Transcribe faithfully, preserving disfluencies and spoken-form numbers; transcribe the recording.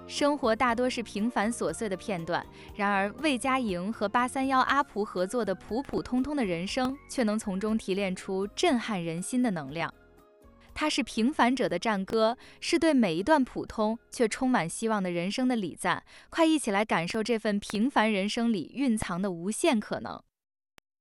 生活大多是平凡琐碎的片段，然而魏佳莹和八三幺阿蒲合作的普普通通的人生，却能从中提炼出震撼人心的能量。它是平凡者的战歌，是对每一段普通却充满希望的人生的礼赞。快一起来感受这份平凡人生里蕴藏的无限可能。